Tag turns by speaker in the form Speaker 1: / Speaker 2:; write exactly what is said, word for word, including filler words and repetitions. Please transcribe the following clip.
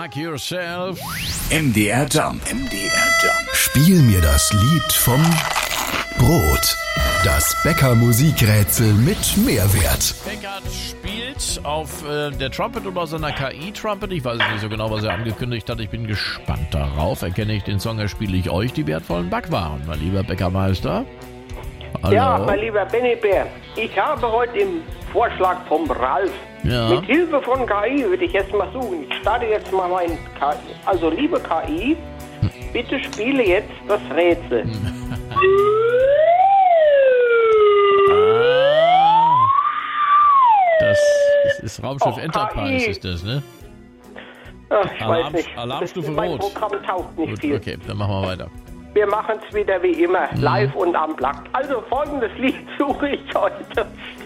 Speaker 1: Unplug Yourself.
Speaker 2: M D R Jump. M D R Jump. Spiel mir das Lied vom Brot. Das Bäcker-Musikrätsel mit Mehrwert.
Speaker 1: Beckert spielt auf äh, der Trumpet oder seiner K I-Trumpet. Ich weiß nicht so genau, was er angekündigt hat. Ich bin gespannt darauf. Erkenne ich den Song, erspiele ich euch die wertvollen Backwaren. Mein lieber Bäckermeister. Hallo.
Speaker 3: Ja, mein lieber Benny Bär, ich habe heute den Vorschlag vom Ralf.
Speaker 1: Ja.
Speaker 3: Mit Hilfe von K I würde ich jetzt mal suchen. Ich starte jetzt mal mein K I. Also, liebe K I, bitte spiele jetzt das Rätsel.
Speaker 1: Ah, das ist, ist Raumschiff
Speaker 3: Och,
Speaker 1: Enterprise,
Speaker 3: K I.
Speaker 1: ist das, ne?
Speaker 3: Ach, ich
Speaker 1: Alarm-
Speaker 3: weiß nicht.
Speaker 1: Alarmstufe
Speaker 3: Das- mein
Speaker 1: Rot.
Speaker 3: Programm taugt nicht
Speaker 1: Gut,
Speaker 3: viel.
Speaker 1: okay, dann machen wir weiter.
Speaker 3: Wir machen es wieder wie immer, live und unplugged. Also folgendes Lied suche ich heute.